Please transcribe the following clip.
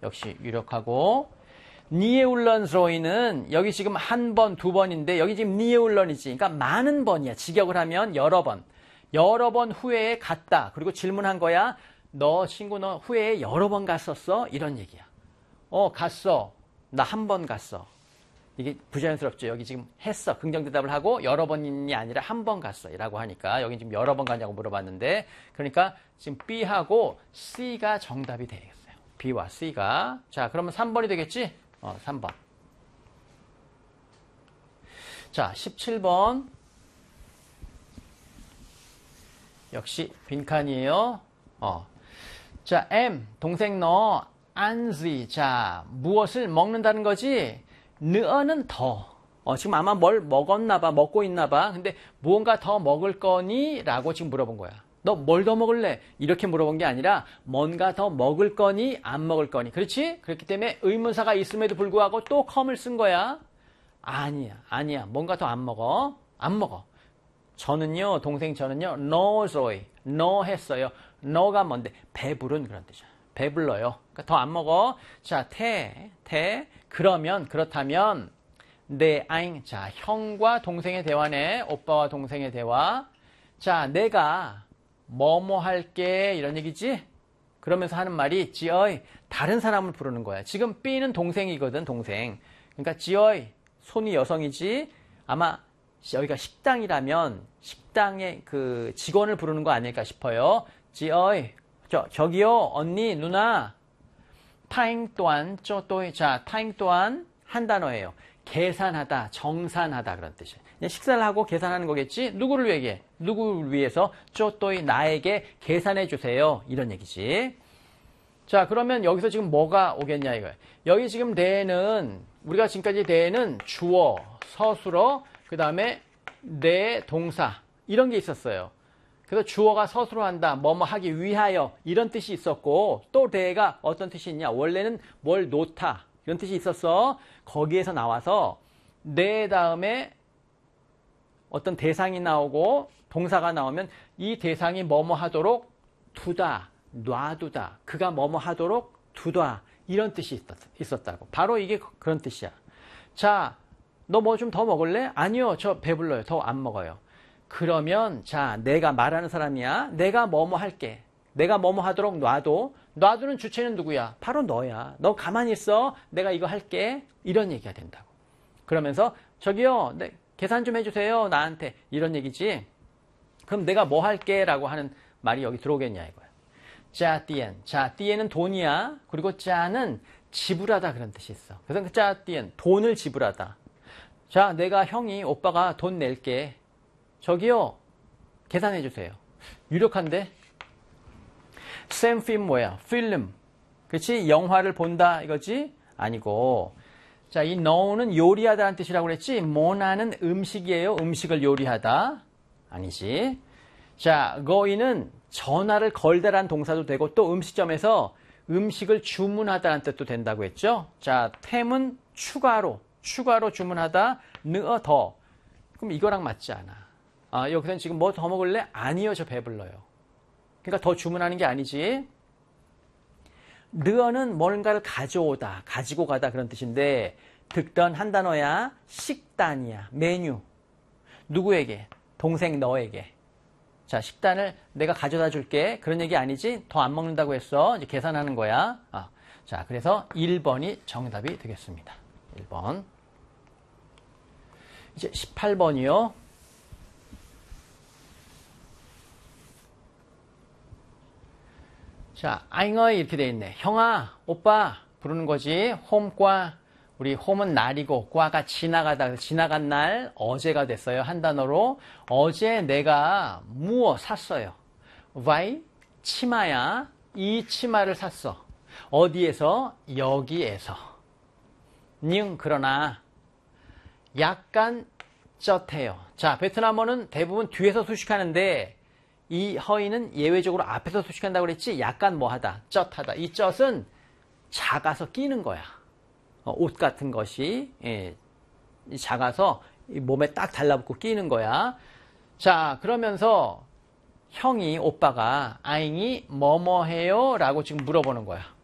역시 유력하고 니에울런스로이는 여기 지금 한 번, 두 번인데 여기 지금 니에울런이지. 그러니까 많은 번이야. 직역을 하면 여러 번. 여러 번 후에 갔다. 그리고 질문한 거야. 너 친구 너 후에 여러 번 갔었어? 이런 얘기야. 갔어. 나 한 번 갔어. 이게 부자연스럽죠. 여기 지금 했어. 긍정대답을 하고 여러 번이 아니라 한 번 갔어. 라고 하니까 여기 지금 여러 번 가냐고 물어봤는데 그러니까 지금 B하고 C가 정답이 되겠어요. B와 C가. 자, 그러면 3번이 되겠지? 3번. 자, 17번. 역시 빈칸이에요. 자, M, 동생 너, 안지. 자, 무엇을 먹는다는 거지? 느어는 더. 지금 아마 뭘 먹었나 봐, 먹고 있나 봐. 근데 무언가 더 먹을 거니? 라고 지금 물어본 거야. 너 뭘 더 먹을래? 이렇게 물어본 게 아니라 뭔가 더 먹을 거니? 안 먹을 거니? 그렇지? 그렇기 때문에 의문사가 있음에도 불구하고 또 컴을 쓴 거야. 아니야. 뭔가 더 안 먹어. 안 먹어. 저는요, 동생 저는요, no joy, no 했어요. no가 뭔데? 배부른 그런 뜻이야. 배불러요. 그러니까 더 안 먹어. 자, 그렇다면, 내 아잉, 자, 형과 동생의 대화네. 오빠와 동생의 대화. 자, 내가 뭐뭐 할게 이런 얘기지? 그러면서 하는 말이 지어이 다른 사람을 부르는 거야. 지금 B는 동생이거든, 동생. 그러니까 지어이 손이 여성이지. 아마 여기가 식당이라면 식당의 그 직원을 부르는 거 아닐까 싶어요. 지어이 저기요 언니 누나 타잉 또한 자 타잉 또한 한 단어예요. 계산하다, 정산하다 그런 뜻이에요. 식사를 하고 계산하는 거겠지? 누구를 위해? 누구를 위해서? 쪼또이 나에게 계산해 주세요. 이런 얘기지. 자, 그러면 여기서 지금 뭐가 오겠냐 이거예요. 여기 지금 대는 우리가 지금까지 대는 주어, 서술어, 그 다음에 내 동사 이런 게 있었어요. 그래서 주어가 서술어 한다, 뭐뭐 하기 위하여 이런 뜻이 있었고 또 대가 어떤 뜻이 있냐? 원래는 뭘 놓다 이런 뜻이 있었어. 거기에서 나와서 내 다음에 어떤 대상이 나오고 동사가 나오면 이 대상이 뭐뭐 하도록 두다, 놔두다, 그가 뭐뭐 하도록 두다 이런 뜻이 있었다고. 바로 이게 그런 뜻이야. 자, 너 뭐 좀 더 먹을래? 아니요, 저 배불러요. 더 안 먹어요. 그러면 자, 내가 말하는 사람이야. 내가 뭐뭐 할게. 내가 뭐뭐 하도록 놔두는 주체는 누구야? 바로 너야. 너 가만히 있어. 내가 이거 할게. 이런 얘기가 된다고. 그러면서 저기요, 계산 좀 해주세요. 나한테. 이런 얘기지. 그럼 내가 뭐 할게? 라고 하는 말이 여기 들어오겠냐 이거야. 자, 띠엔. 자, 띠엔은 돈이야. 그리고 짜는 지불하다 그런 뜻이 있어. 그래서 그 짜, 띠엔. 돈을 지불하다. 자, 내가 형이 오빠가 돈 낼게. 저기요, 계산해 주세요. 유력한데? 샘필 뭐야? 필름. 그렇지? 영화를 본다 이거지? 아니고. 자, 이 know는 요리하다는 뜻이라고 그랬지? 모나는 음식이에요. 음식을 요리하다. 아니지. 자, go이는 전화를 걸다라는 동사도 되고 또 음식점에서 음식을 주문하다는 뜻도 된다고 했죠? 자, 템은 추가로 주문하다, 느어 더. 그럼 이거랑 맞지 않아. 여기서는 지금 뭐 더 먹을래? 아니요, 저 배불러요. 그러니까 더 주문하는 게 아니지. 느어는 뭔가를 가져오다, 가지고 가다 그런 뜻인데 득던 한 단어야. 식단이야, 메뉴. 누구에게? 동생 너에게. 자, 식단을 내가 가져다 줄게. 그런 얘기 아니지? 더 안 먹는다고 했어. 이제 계산하는 거야. 자, 그래서 1번이 정답이 되겠습니다. 1번. 이제 18번이요. 자, 아잉어이 이렇게 돼 있네. 형아, 오빠 부르는 거지. 홈과 우리 홈은 날이고 과가 지나가다. 지나간 날 어제가 됐어요. 한 단어로. 어제 내가 무엇 샀어요. 와이 치마야. 이 치마를 샀어. 어디에서? 여기에서. nhưng 그러나 약간 쩌해요. 자, 베트남어는 대부분 뒤에서 수식하는데 이 허이는 예외적으로 앞에서 수식한다고 그랬지. 약간 뭐하다, 쩌하다. 이 쩌은 작아서 끼는 거야. 옷 같은 것이 작아서 몸에 딱 달라붙고 끼는 거야. 자, 그러면서 형이 오빠가 아잉이 뭐뭐 해요? 라고 지금 물어보는 거야.